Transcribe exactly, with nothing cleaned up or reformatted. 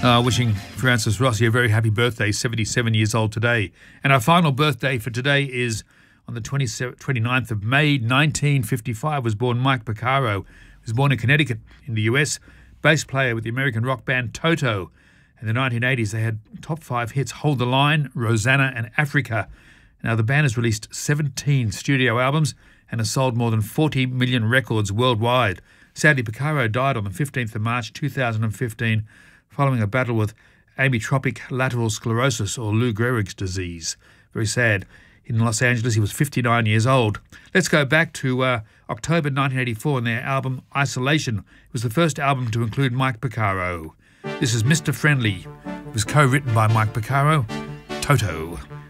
Uh, wishing Francis Rossi a very happy birthday, seventy-seven years old today. And our final birthday for today is on the twenty-ninth of May, nineteen fifty-five, was born Mike Porcaro. He was born in Connecticut in the U S, bass player with the American rock band Toto. In the nineteen eighties, they had top five hits, Hold the Line, Rosanna and Africa. Now, the band has released seventeen studio albums and has sold more than forty million records worldwide. Sadly, Porcaro died on the fifteenth of March two thousand fifteen following a battle with amyotrophic lateral sclerosis, or Lou Gehrig's disease. Very sad. In Los Angeles, he was fifty-nine years old. Let's go back to uh, October nineteen eighty-four and their album Isolation. It was the first album to include Mike Porcaro. This is Mister Friendly. It was co-written by Mike Porcaro. Toto.